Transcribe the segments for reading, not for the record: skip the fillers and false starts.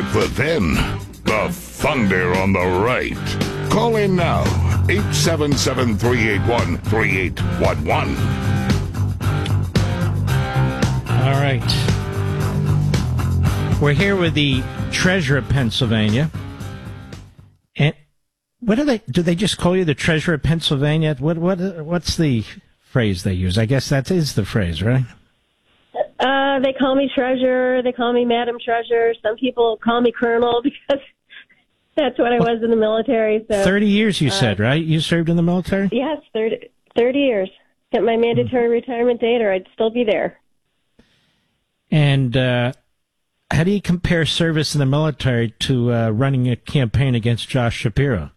But then, the thunder on the right. Call in now, 877-381-3811. All right. We're here with the Treasurer of Pennsylvania. And what do they just call you the Treasurer of Pennsylvania? What's the phrase they use? I guess that is the phrase, right? They call me Treasurer. They call me Madam Treasurer. Some people call me Colonel because that's what I was in the military. So 30 years, you said, right? You served in the military? Yes, 30 years. At my mandatory retirement date, or I'd still be there. And how do you compare service in the military to running a campaign against Josh Shapiro?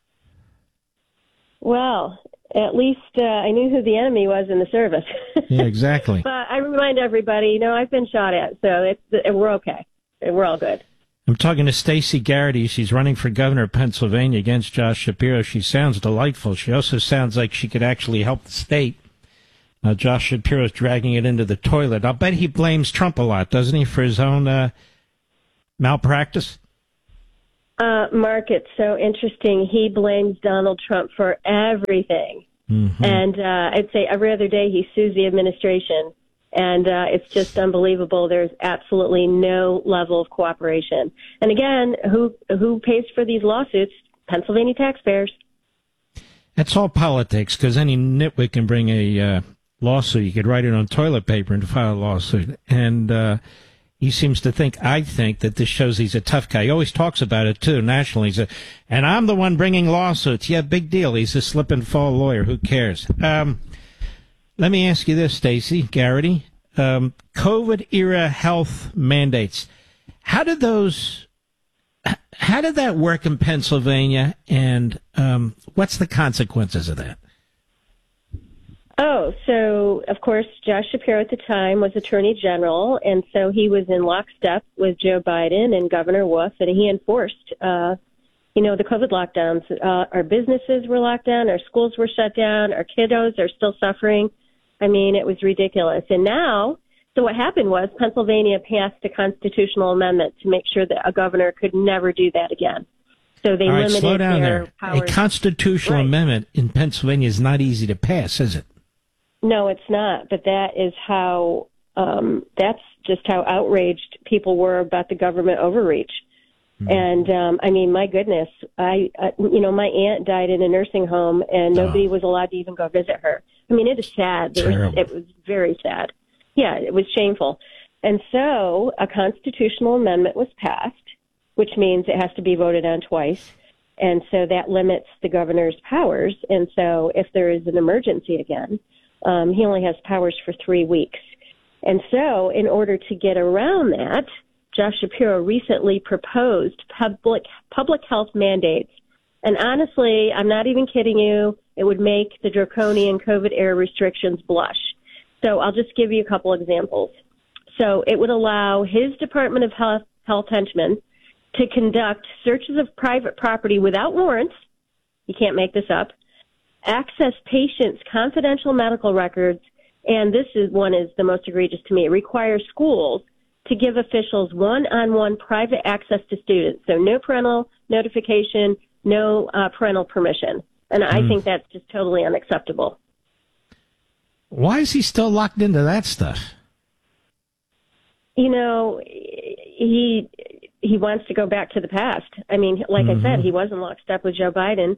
Well, at least I knew who the enemy was in the service. Yeah, exactly. But I remind everybody, I've been shot at, so we're okay. We're all good. I'm talking to Stacey Garrity. She's running for governor of Pennsylvania against Josh Shapiro. She sounds delightful. She also sounds like she could actually help the state. Josh Shapiro's dragging it into the toilet. I'll bet he blames Trump a lot, doesn't he, for his own malpractice? Mark, it's so interesting. He blames Donald Trump for everything. Mm-hmm. And I'd say every other day he sues the administration. And it's just unbelievable. There's absolutely no level of cooperation. And again, who pays for these lawsuits? Pennsylvania taxpayers. That's all politics, because any nitwit can bring a lawsuit. You could write it on toilet paper and file a lawsuit. And he seems to think, I think, that this shows he's a tough guy. He always talks about it, too, nationally. And I'm the one bringing lawsuits. Yeah, big deal. He's a slip and fall lawyer. Who cares? Let me ask you this, Stacey Garrity. COVID-era health mandates. How did that work in Pennsylvania, and what's the consequences of that? Oh, so, of course, Josh Shapiro at the time was Attorney General, and so he was in lockstep with Joe Biden and Governor Wolf, and he enforced, the COVID lockdowns. Our businesses were locked down, our schools were shut down, our kiddos are still suffering. I mean, it was ridiculous. And now, so what happened was Pennsylvania passed a constitutional amendment to make sure that a governor could never do that again. So they limited slow down their there. powers. A constitutional amendment in Pennsylvania is not easy to pass, is it? No, it's not. But that is how, that's just how outraged people were about the government overreach. Mm-hmm. And, my goodness, my aunt died in a nursing home and nobody was allowed to even go visit her. I mean, it is sad. It was very sad. Yeah, it was shameful. And so a constitutional amendment was passed, which means it has to be voted on twice. And so that limits the governor's powers. And so if there is an emergency again, he only has powers for 3 weeks. And so in order to get around that, Josh Shapiro recently proposed public health mandates. And honestly, I'm not even kidding you, it would make the draconian COVID-era restrictions blush. So I'll just give you a couple examples. So it would allow his Department of Health henchmen to conduct searches of private property without warrants. You can't make this up. Access patients' confidential medical records, and this one is the most egregious to me. It requires schools to give officials one-on-one private access to students. So no parental notification, no parental permission. And I think that's just totally unacceptable. Why is he still locked into that stuff? He wants to go back to the past. I mean, like I said, he was in lockstep with Joe Biden.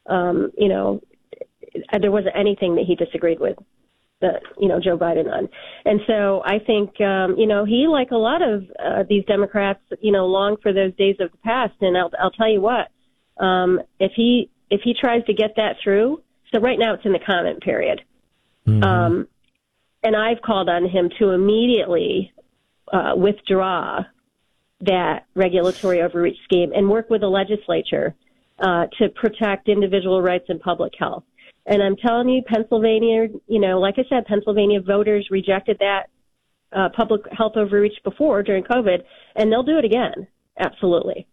There wasn't anything that he disagreed with Joe Biden on. And so I think, he, like a lot of these Democrats, long for those days of the past. And I'll tell you what, if he tries to get that through, so right now it's in the comment period. Mm-hmm. And I've called on him to immediately withdraw that regulatory overreach scheme and work with the legislature to protect individual rights and public health. And I'm telling you, Pennsylvania, like I said, Pennsylvania voters rejected that public health overreach before during COVID, and they'll do it again. Absolutely.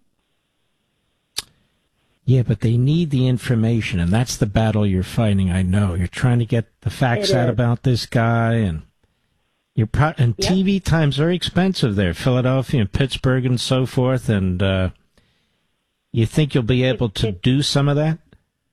Yeah, but they need the information, and that's the battle you're fighting, I know. You're trying to get the facts out about this guy, and And Yep. TV time's very expensive there, Philadelphia and Pittsburgh and so forth. And you think you'll be able to do some of that?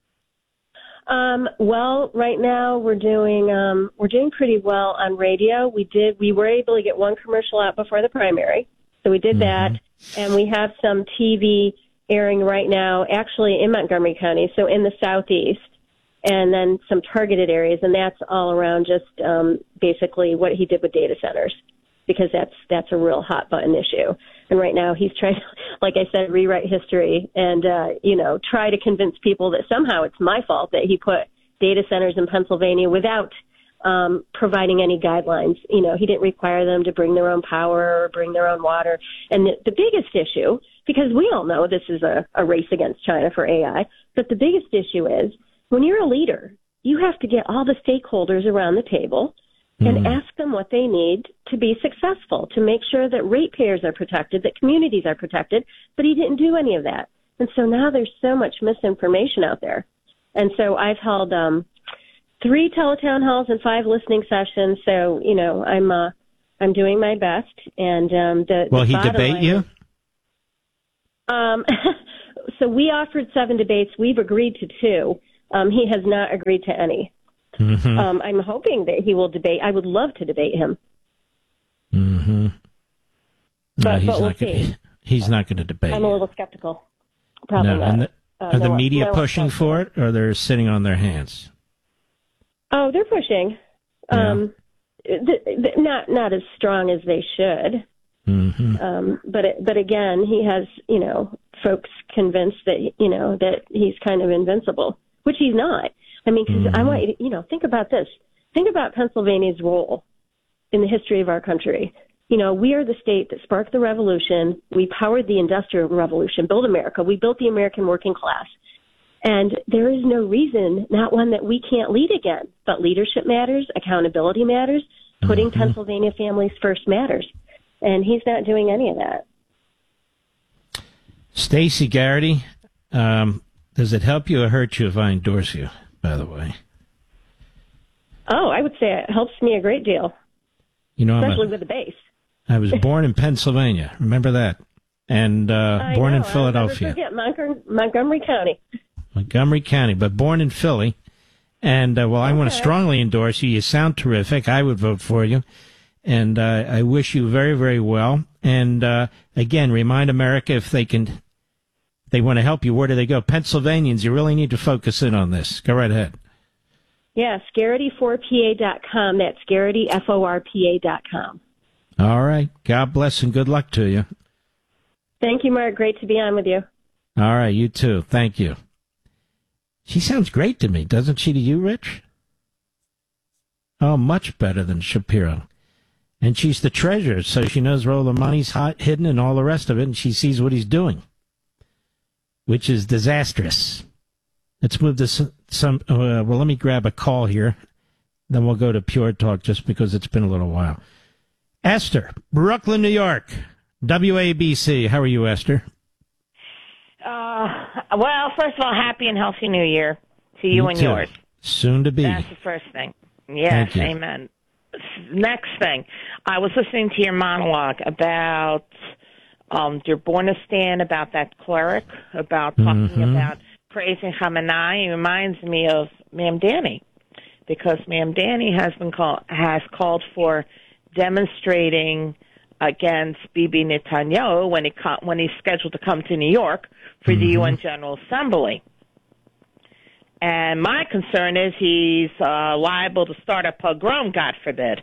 Well, right now we're doing pretty well on radio. We were able to get one commercial out before the primary, so we did that, and we have some TV airing right now, actually in Montgomery County, so in the southeast, and then some targeted areas, and that's all around just basically what he did with data centers, because that's a real hot button issue. And right now he's trying to, like I said, rewrite history and, try to convince people that somehow it's my fault that he put data centers in Pennsylvania without providing any guidelines. He didn't require them to bring their own power or bring their own water. And the biggest issue, because we all know this is a race against China for AI, but the biggest issue is when you're a leader, you have to get all the stakeholders around the table and ask them what they need to be successful, to make sure that ratepayers are protected, that communities are protected, but he didn't do any of that. And so now there's so much misinformation out there. And so I've held 3 teletown halls and 5 listening sessions, so, I'm doing my best. And Will he debate you? So we offered 7 debates. We've agreed to 2. He has not agreed to any. I'm hoping that he will debate. I would love to debate him. But we'll see. He's not going to debate. I'm a little skeptical. Probably no, not. And are the media pushing for it, or they're sitting on their hands? Oh, they're pushing. Yeah. Not as strong as they should. But again, he has folks convinced that that he's kind of invincible, which he's not. I mean, because I want you to think about this. Think about Pennsylvania's role in the history of our country. We are the state that sparked the revolution. We powered the industrial revolution, built America. We built the American working class. And there is no reason, not one, that we can't lead again. But leadership matters, accountability matters, putting Pennsylvania families first matters. And he's not doing any of that. Stacey Garrity, does it help you or hurt you if I endorse you, by the way? Oh, I would say it helps me a great deal, especially with the base. I was born in Pennsylvania. Remember that? And born in Philadelphia. I'll never forget Montgomery County. Montgomery County, but born in Philly. And, I want to strongly endorse you. You sound terrific. I would vote for you. And I wish you very, very well. And, again, remind America if they want to help you, where do they go? Pennsylvanians, you really need to focus in on this. Go right ahead. Yes, Garrity4PA.com. That's Garrity, FORPA.com. All right. God bless and good luck to you. Thank you, Mark. Great to be on with you. All right. You too. Thank you. She sounds great to me, doesn't she to you, Rich? Oh, much better than Shapiro. And she's the treasurer, so she knows where all the money's hidden and all the rest of it, and she sees what he's doing, which is disastrous. Let's move to let me grab a call here. Then we'll go to Pure Talk just because it's been a little while. Esther, Brooklyn, New York, WABC. How are you, Esther? Well, first of all, happy and healthy New Year to you and yours. Soon to be. That's the first thing. Yes, amen. Next thing, I was listening to your monologue about your Bornistan, about that cleric, about talking about praising Khamenei. It reminds me of Ma'am Danny, because Ma'am Danny has called for demonstrating against Bibi Netanyahu when he's scheduled to come to New York for the UN General Assembly. And my concern is he's liable to start a pogrom, God forbid.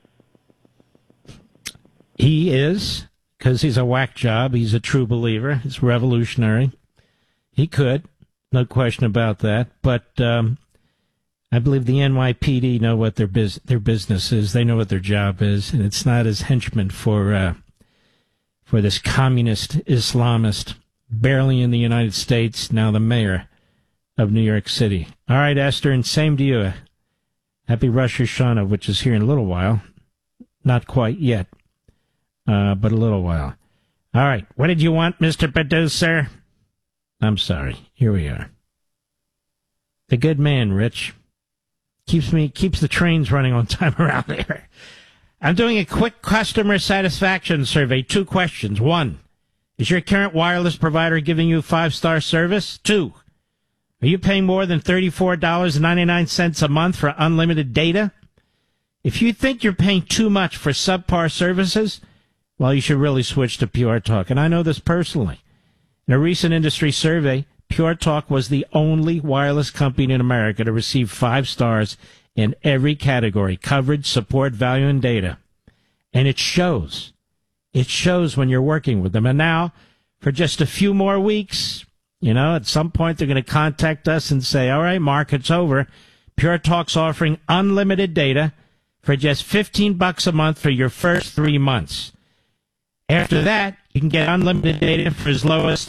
He is, because he's a whack job. He's a true believer. He's revolutionary. He could, no question about that. But I believe the NYPD know what their business is. They know what their job is, and it's not as henchmen for this communist Islamist, barely in the United States, now the mayor of New York City. All right, Esther, and same to you. Happy Rosh Hashanah, which is here in a little while. Not quite yet, but a little while. All right, what did you want, Mr. Producer? I'm sorry. Here we are. The good man, Rich. Keeps the trains running on time around here. I'm doing a quick customer satisfaction survey. 2 questions. 1, is your current wireless provider giving you 5-star service? 2, are you paying more than $34.99 a month for unlimited data? If you think you're paying too much for subpar services, well, you should really switch to Pure Talk. And I know this personally. In a recent industry survey, Pure Talk was the only wireless company in America to receive 5 stars in every category: coverage, support, value, and data. And it shows. It shows when you're working with them. And now, for just a few more weeks, at some point they're going to contact us and say, all right, Mark, it's over. Pure Talk's offering unlimited data for just $15 a month for your first 3 months. After that, you can get unlimited data for as low as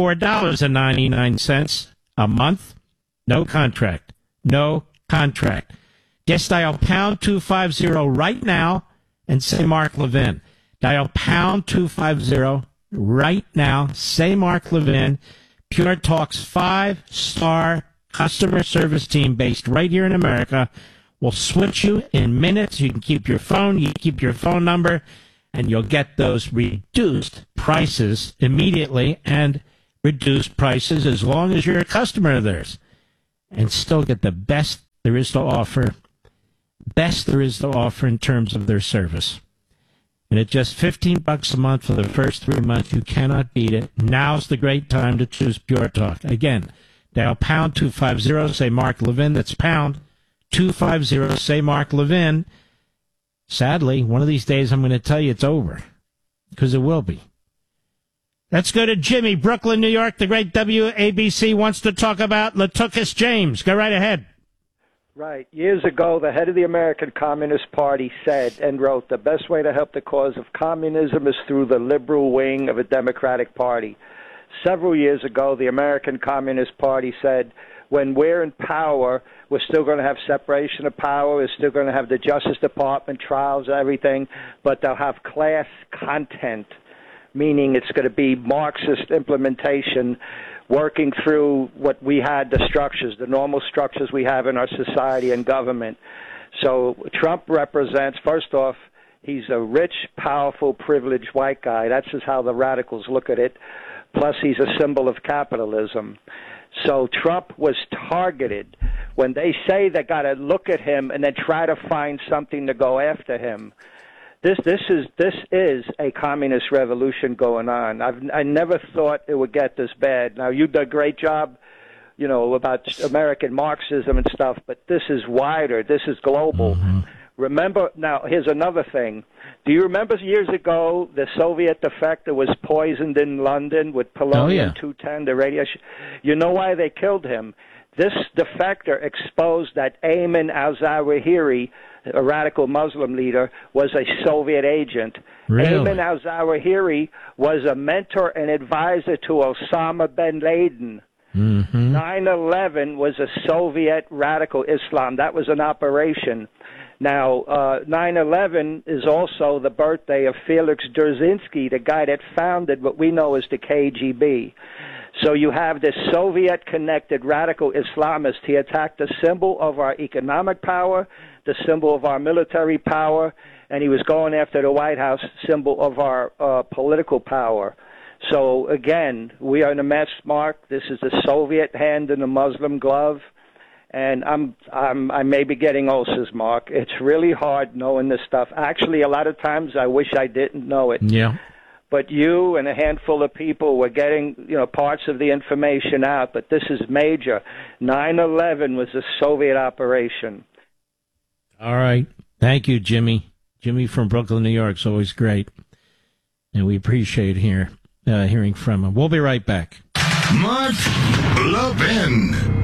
$34.99 a month. No contract. No contract. Just dial pound 250 right now and say Mark Levin. Dial pound 250 right now. Say Mark Levin. Pure Talk's 5-star customer service team based right here in America will switch you in minutes. You can keep your phone. You keep your phone number, and you'll get those reduced prices immediately and reduced prices as long as you're a customer of theirs, and still get the best there is to offer. Best there is to offer in terms of their service. And at just $15 a month for the first 3 months, you cannot beat it. Now's the great time to choose Pure Talk. Again, dial pound 250, say Mark Levin. That's pound 250, say Mark Levin. Sadly, one of these days I'm going to tell you it's over, because it will be. Let's go to Jimmy, Brooklyn, New York. The great WABC wants to talk about Latukas James. Go right ahead. Right. Years ago, the head of the American Communist Party said and wrote, the best way to help the cause of communism is through the liberal wing of a Democratic Party. Several years ago, the American Communist Party said, when we're in power, we're still going to have separation of power, we're still going to have the Justice Department, trials, everything, but they'll have class content, meaning it's going to be Marxist implementation, working through what we had, the structures, the normal structures we have in our society and government. So Trump represents, first off, he's a rich, powerful, privileged white guy. That's just how the radicals look at it. Plus, he's a symbol of capitalism. So Trump was targeted. When they say they got to look at him and then try to find something to go after him, This is a communist revolution going on. I never thought it would get this bad. Now, you did a great job, about American Marxism and stuff, but this is wider. This is global. Mm-hmm. Remember, now, here's another thing. Do you remember years ago the Soviet defector was poisoned in London with polonium-210, the radiation? You know why they killed him? This defector exposed that Ayman al-Zawahiri, a radical Muslim leader, was a Soviet agent. Really? Ayman al-Zawahiri was a mentor and advisor to Osama bin Laden. Mm-hmm. 9/11 was a Soviet radical Islam. That was an operation. Now, 9/11 is also the birthday of Felix Dzerzhinsky, the guy that founded what we know as the KGB. So you have this Soviet-connected radical Islamist. He attacked the symbol of our economic power, the symbol of our military power, and he was going after the White House symbol of our political power. So, again, we are in a mess, Mark. This is the Soviet hand in the Muslim glove. And I may be getting ulcers, Mark. It's really hard knowing this stuff. Actually, a lot of times I wish I didn't know it. Yeah. But you and a handful of people were getting, parts of the information out. But this is major. 9/11 was a Soviet operation. All right. Thank you, Jimmy. Jimmy from Brooklyn, New York is always great. And we appreciate hearing from him. We'll be right back. Mark Levin.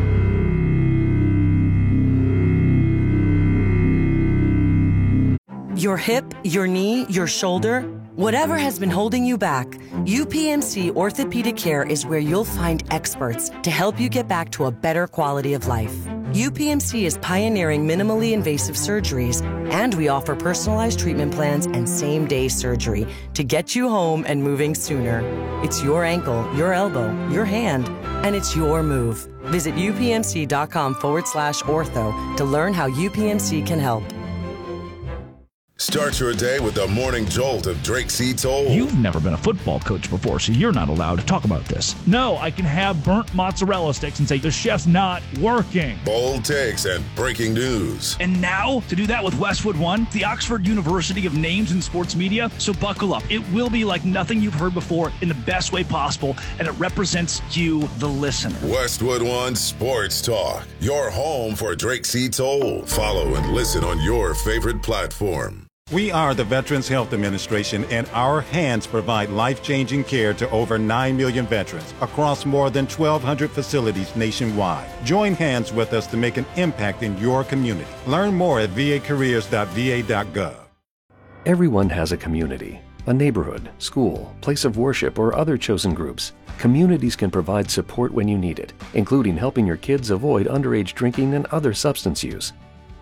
Your hip, your knee, your shoulder, whatever has been holding you back, UPMC Orthopedic Care is where you'll find experts to help you get back to a better quality of life. UPMC is pioneering minimally invasive surgeries, and we offer personalized treatment plans and same-day surgery to get you home and moving sooner. It's your ankle, your elbow, your hand, and it's your move. Visit upmc.com/ortho to learn how UPMC can help. Start your day with the morning jolt of Drake C. Toll. You've never been a football coach before, so you're not allowed to talk about this. No, I can have burnt mozzarella sticks and say the chef's not working. Bold takes and breaking news. And now, to do that with Westwood One, the Oxford University of names in sports media. So buckle up. It will be like nothing you've heard before in the best way possible, and it represents you, the listener. Westwood One Sports Talk, your home for Drake C. Toll. Follow and listen on your favorite platform. We are the Veterans Health Administration, and our hands provide life-changing care to over 9 million veterans across more than 1,200 facilities nationwide. Join hands with us to make an impact in your community. Learn more at vacareers.va.gov. Everyone has a community, a neighborhood, school, place of worship, or other chosen groups. Communities can provide support when you need it, including helping your kids avoid underage drinking and other substance use.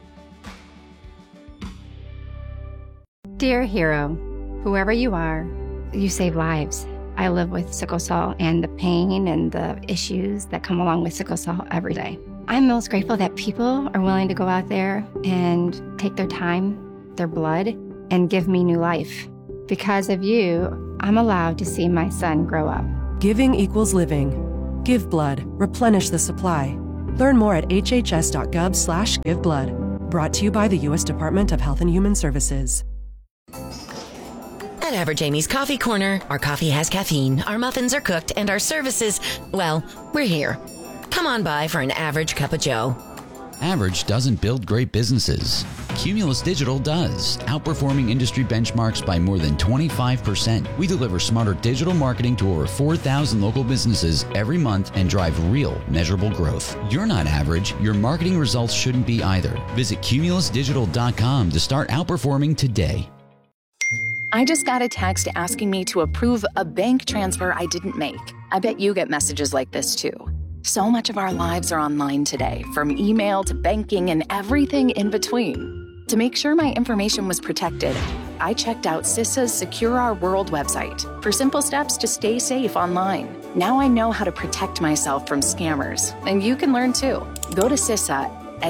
Dear hero, whoever you are, you save lives. I live with sickle cell and the pain and the issues that come along with sickle cell every day. I'm most grateful that people are willing to go out there and take their time, their blood, and give me new life. Because of you, I'm allowed to see my son grow up. Giving equals living. Give blood. Replenish the supply. Learn more at hhs.gov/giveblood. Brought to you by the U.S. Department of Health and Human Services. At Average Amy's Coffee Corner, our coffee has caffeine, our muffins are cooked, and our services, well, we're here. Come on by for an average cup of joe. Average doesn't build great businesses. Cumulus Digital does, outperforming industry benchmarks by more than 25%. We deliver smarter digital marketing to over 4,000 local businesses every month and drive real, measurable growth. You're not average. Your marketing results shouldn't be either. Visit cumulusdigital.com to start outperforming today. I just got a text asking me to approve a bank transfer I didn't make. I bet you get messages like this too. So much of our lives are online today, from email to banking and everything in between. To make sure my information was protected, I checked out CISA's Secure Our World website for simple steps to stay safe online. Now I know how to protect myself from scammers, and you can learn too. Go to CISA at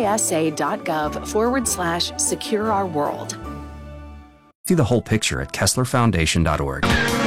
cisa.gov/Secure Our World. See the whole picture at KesslerFoundation.org.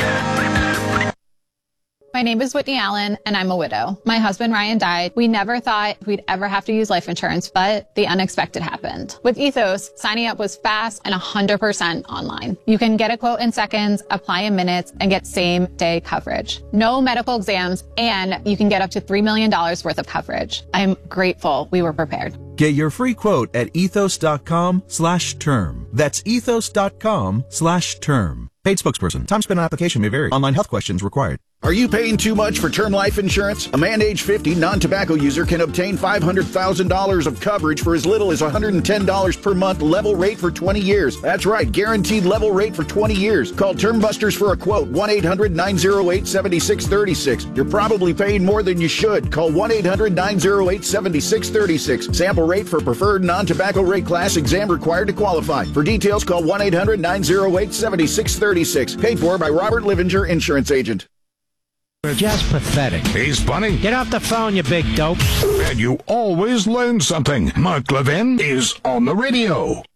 My name is Whitney Allen, and I'm a widow. My husband, Ryan, died. We never thought we'd ever have to use life insurance, but the unexpected happened. With Ethos, signing up was fast and 100% online. You can get a quote in seconds, apply in minutes, and get same-day coverage. No medical exams, and you can get up to $3 million worth of coverage. I'm grateful we were prepared. Get your free quote at ethos.com/term. That's ethos.com/term. Paid spokesperson. Time spent on application may vary. Online health questions required. Are you paying too much for term life insurance? A man age 50 non-tobacco user can obtain $500,000 of coverage for as little as $110 per month, level rate for 20 years. That's right, guaranteed level rate for 20 years. Call Term Busters for a quote, 1-800-908-7636. You're probably paying more than you should. Call 1-800-908-7636. Sample rate for preferred non-tobacco rate class, exam required to qualify. For details, call 1-800-908-7636. Paid for by Robert Livinger, insurance agent. Just pathetic. He's funny. Get off the phone, you big dope. And you always learn something. Mark Levin is on the radio.